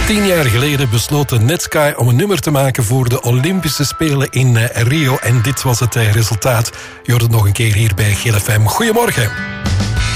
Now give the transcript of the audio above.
10 jaar geleden besloot de Netsky om een nummer te maken voor de Olympische Spelen in Rio. En dit was het resultaat. Je hoort het nog een keer hier bij GLFM. Goedemorgen.